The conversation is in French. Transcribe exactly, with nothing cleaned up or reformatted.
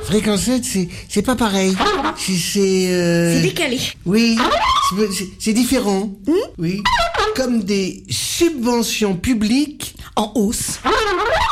Fréquence sept, c'est, c'est pas pareil. C'est, c'est, euh... C'est décalé. Oui, c'est, c'est, c'est différent. Mmh. Oui. Comme des subventions publiques En hausse.